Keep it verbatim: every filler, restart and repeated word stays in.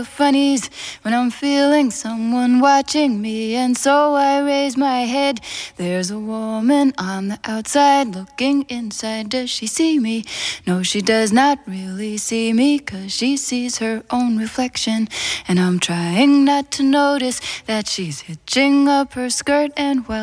funnies when I'm feeling someone watching me, and so I raise my head. There's a woman on the outside looking inside. Does she see me? No, she does not really see me, 'cause she sees her own reflection, and I'm trying not to notice that she's hitching up her skirt, and while